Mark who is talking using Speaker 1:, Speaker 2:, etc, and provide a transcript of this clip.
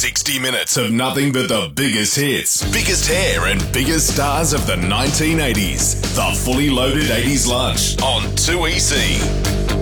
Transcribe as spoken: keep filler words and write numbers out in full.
Speaker 1: sixty minutes of nothing but the biggest hits, biggest hair and biggest stars of the nineteen eighties. The Fully Loaded eighties Lunch on two E C.